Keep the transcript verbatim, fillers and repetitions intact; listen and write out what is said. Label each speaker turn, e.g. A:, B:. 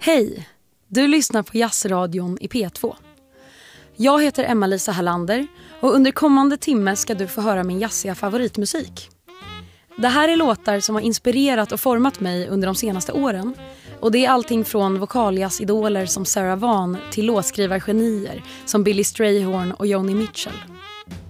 A: Hej, du lyssnar på Jazzradion i P två. Jag heter Emma-Lisa Hallander och under kommande timme ska du få höra min jazziga favoritmusik. Det här är låtar som har inspirerat och format mig under de senaste åren. Och det är allting från vokaljazzidoler som Sarah Vaughan till låtskrivargenier som Billy Strayhorn och Joni Mitchell.